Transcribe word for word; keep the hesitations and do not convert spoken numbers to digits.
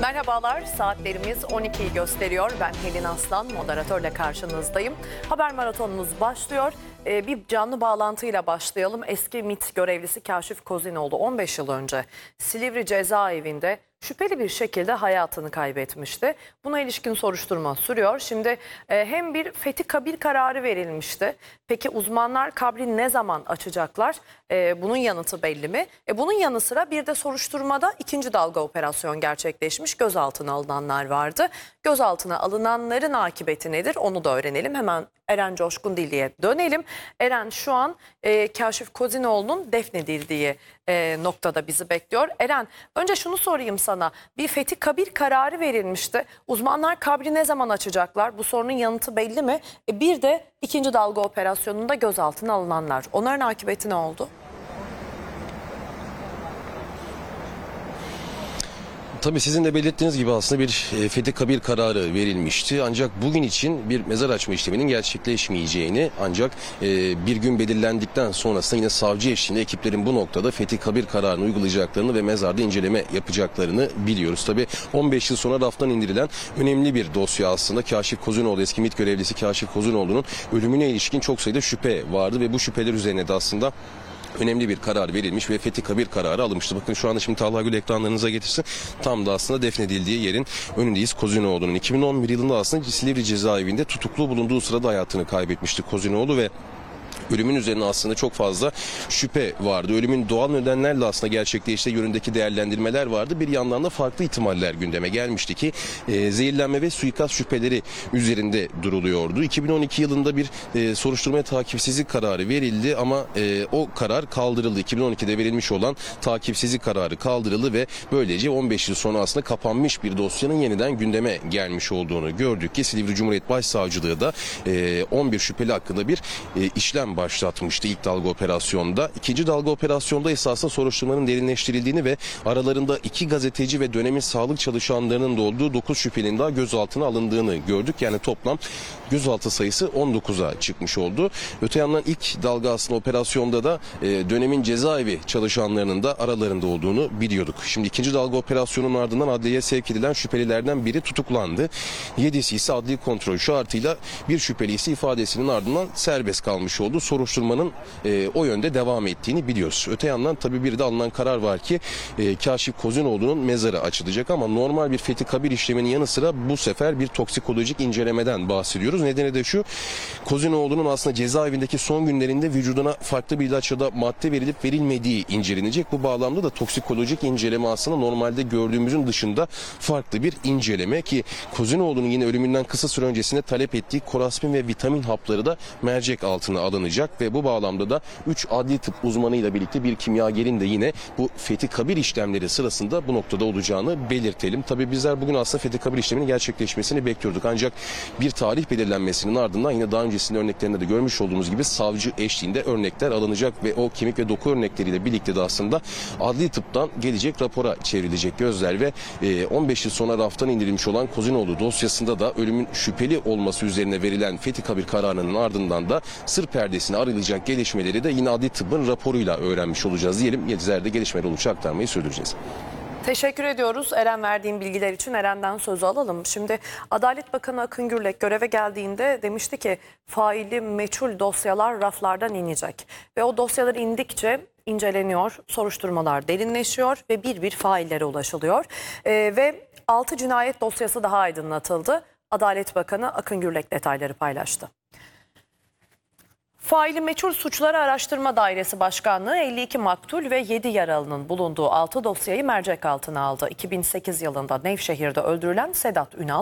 Merhabalar, saatlerimiz on ikiyi gösteriyor. Ben Helin Aslan, moderatörle karşınızdayım. Haber maratonumuz başlıyor. Ee, bir canlı bağlantıyla başlayalım. Eski MİT görevlisi Kaşif Kozinoğlu on beş yıl önce Silivri cezaevinde şüpheli bir şekilde hayatını kaybetmişti. Buna ilişkin soruşturma sürüyor. Şimdi e, hem bir fethi kabir kararı verilmişti. Peki uzmanlar kabri ne zaman açacaklar? E, bunun yanıtı belli mi? E, bunun yanı sıra bir de soruşturmada ikinci dalga operasyon gerçekleşmiş. Gözaltına alınanlar vardı. Gözaltına alınanların akıbeti nedir? Onu da öğrenelim. Hemen Eren Coşkun Dilli'ye dönelim. Eren şu an e, Kaşif Kozinoğlu'nun defnedildiği e, noktada bizi bekliyor. Eren, önce şunu sorayım sana. Bir fethi kabir kararı verilmişti. Uzmanlar kabri ne zaman açacaklar? Bu sorunun yanıtı belli mi? E, bir de ikinci dalga operasyonunda gözaltına alınanlar. Onların akıbeti ne oldu? Tabii sizin de belirttiğiniz gibi aslında bir e, fethi kabir kararı verilmişti. Ancak bugün için bir mezar açma işleminin gerçekleşmeyeceğini, ancak e, bir gün belirlendikten sonrasında yine savcı eşliğinde ekiplerin bu noktada fethi kabir kararını uygulayacaklarını ve mezarda inceleme yapacaklarını biliyoruz. Tabii on beş yıl sonra raftan indirilen önemli bir dosya aslında. Kaşif Kozinoğlu, eski MİT görevlisi Kaşif Kozinoğlu'nun ölümüne ilişkin çok sayıda şüphe vardı ve bu şüpheler üzerine de aslında önemli bir karar verilmiş ve fethi kabir kararı alınmıştı. Bakın şu anda şimdi Talha Gül ekranlarınıza getirsin. Tam da aslında defnedildiği yerin önündeyiz. Kozinoğlu'nun iki bin on bir yılında aslında Silivri cezaevinde tutuklu bulunduğu sırada hayatını kaybetmişti Kozinoğlu ve ölümün üzerine aslında çok fazla şüphe vardı. Ölümün doğal nedenlerle aslında gerçekleştiği yönündeki değerlendirmeler vardı. Bir yandan da farklı ihtimaller gündeme gelmişti ki e, zehirlenme ve suikast şüpheleri üzerinde duruluyordu. iki bin on iki yılında bir e, soruşturmaya takipsizlik kararı verildi ama e, o karar kaldırıldı. iki bin on ikide verilmiş olan takipsizlik kararı kaldırıldı ve böylece on beş yıl sonra aslında kapanmış bir dosyanın yeniden gündeme gelmiş olduğunu gördük ki Silivri Cumhuriyet Başsavcılığı da e, on bir şüpheli hakkında bir e, işlem başlatmıştı ilk dalga operasyonda. İkinci dalga operasyonda esasında soruşturmanın derinleştirildiğini ve aralarında iki gazeteci ve dönemin sağlık çalışanlarının da olduğu dokuz şüphelinin daha gözaltına alındığını gördük. Yani toplam gözaltı sayısı on dokuza çıkmış oldu. Öte yandan ilk dalga aslında operasyonda da e, dönemin cezaevi çalışanlarının da aralarında olduğunu biliyorduk. Şimdi ikinci dalga operasyonun ardından adliyeye sevk edilen şüphelilerden biri tutuklandı. Yedisi ise adli kontrol şartıyla, bir şüpheli ise ifadesinin ardından serbest kalmış oldu. Soruşturmanın e, o yönde devam ettiğini biliyoruz. Öte yandan tabii bir de alınan karar var ki e, Kaşif Kozinoğlu'nun mezarı açılacak ama normal bir fethi kabir işleminin yanı sıra bu sefer bir toksikolojik incelemeden bahsediyoruz. Nedeni de şu: Kozinoğlu'nun aslında cezaevindeki son günlerinde vücuduna farklı bir ilaç ya da madde verilip verilmediği incelenecek. Bu bağlamda da toksikolojik inceleme aslında normalde gördüğümüzün dışında farklı bir inceleme ki Kozinoğlu'nun yine ölümünden kısa süre öncesinde talep ettiği koraspin ve vitamin hapları da mercek altına alınacak ve bu bağlamda da üç adli tıp uzmanıyla birlikte bir kimyagerin de yine bu fethi kabir işlemleri sırasında bu noktada olacağını belirtelim. Tabii bizler bugün aslında fethi kabir işleminin gerçekleşmesini bekliyorduk. Ancak bir tarih belirlenmesinin ardından yine daha öncesinde örneklerinde de görmüş olduğumuz gibi savcı eşliğinde örnekler alınacak ve o kemik ve doku örnekleriyle birlikte de aslında adli tıptan gelecek rapora çevrilecek gözler ve on beş yıl sonra raftan indirilmiş olan Kozinoğlu dosyasında da ölümün şüpheli olması üzerine verilen fethi kabir kararının ardından da sır perdesine arayılacak gelişmeleri de yine adli tıbbın raporuyla öğrenmiş olacağız diyelim. Yetizlerde gelişmeleri oluşu aktarmayı sürdüreceğiz. Teşekkür ediyoruz Eren, verdiğim bilgiler için. Eren'den sözü alalım. Şimdi Adalet Bakanı Akın Gürlek göreve geldiğinde demişti ki faili meçhul dosyalar raflardan inecek. Ve o dosyalar indikçe inceleniyor, soruşturmalar derinleşiyor ve bir bir faillere ulaşılıyor. Ee, ve altı cinayet dosyası daha aydınlatıldı. Adalet Bakanı Akın Gürlek detayları paylaştı. Faili Meçhul Suçları Araştırma Dairesi Başkanlığı elli iki maktul ve yedi yaralının bulunduğu altı dosyayı mercek altına aldı. iki bin sekiz yılında Nevşehir'de öldürülen Sedat Ünal,